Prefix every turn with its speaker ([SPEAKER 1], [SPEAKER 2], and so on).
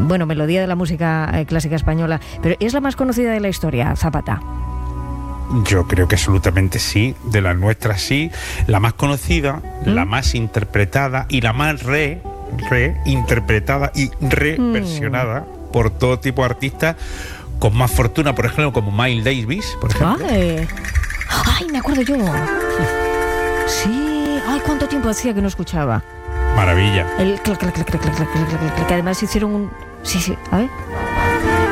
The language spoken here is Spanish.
[SPEAKER 1] bueno, melodía de la música clásica española, pero ¿es la más conocida de la historia, Zapata?
[SPEAKER 2] Yo creo que absolutamente sí, de las nuestras sí, la más conocida, la más interpretada y la más reinterpretada y reversionada por todo tipo de artistas con más fortuna, por ejemplo, como Miles Davis, por ejemplo.
[SPEAKER 1] Ay, me acuerdo yo. Sí, ay, cuánto tiempo hacía que no escuchaba.
[SPEAKER 2] Maravilla.
[SPEAKER 1] El clac, clac, clac, clac, clac, clac, clac, clac, que además hicieron un... Sí, a ver.